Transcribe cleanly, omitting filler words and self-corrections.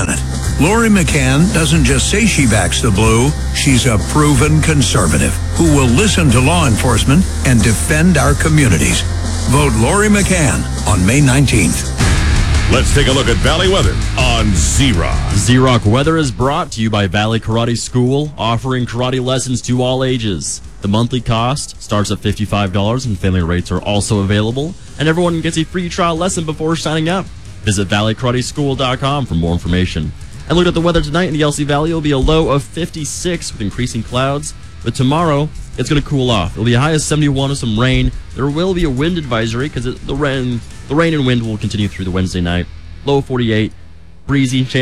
Lieutenant. Lori McCann doesn't just say she backs the blue, she's a proven conservative who will listen to law enforcement and defend our communities. Vote Lori McCann on May 19th. Let's take a look at Valley weather on Z-Rock. Z-Rock weather is brought to you by Valley Karate School, offering karate lessons to all ages. The monthly cost starts at $55 and family rates are also available, and everyone gets a free trial lesson before signing up. Visit valleykarateschool.com for more information. And look at the weather tonight in the LC Valley. It'll be a low of 56 with increasing clouds, but tomorrow it's going to cool off. It'll be a high of 71 with some rain. There will be a wind advisory because the rain and wind will continue through the Wednesday night. Low 48, breezy.